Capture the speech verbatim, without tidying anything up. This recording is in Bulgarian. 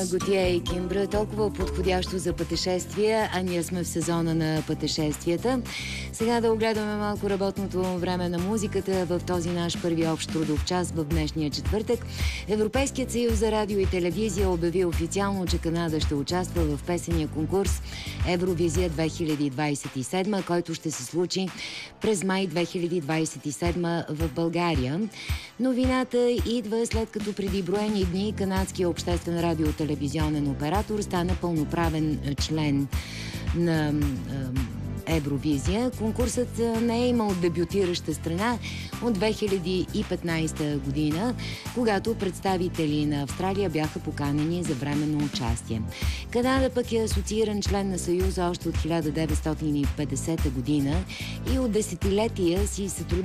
Готие и Кимбра, толкова подходящо за пътешествия, а ние сме в сезона на пътешествията. Сега да огледаме малко работното време на музиката в този наш първи общ трудов час в днешния четвъртък. Европейският съюз за радио и телевизия обяви официално, че Канада ще участва в песения конкурс Евровизия две хиляди двадесет и седма, който ще се случи през май две хиляди двадесет и седма в България. Новината идва след като преди броени дни канадския обществен радио-телевизионен оператор стана пълноправен член на Евровизия. Конкурсът не е имал дебютираща страна от две хиляди и петнадесета година, когато представители на Австралия бяха поканени за временно участие. Канада пък е асоцииран член на Съюза още от хиляда деветстотин и петдесета година и от десетилетия си сътрудничи